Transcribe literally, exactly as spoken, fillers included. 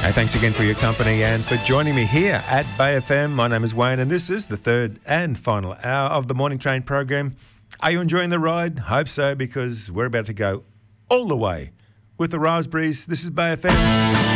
Hey, thanks again for your company and for joining me here at Bay F M. My name is Wayne and this is the third and final hour of the Morning Train program. Are you enjoying the ride? Hope so, because we're about to go all the way with the Raspberries. This is Bay F M.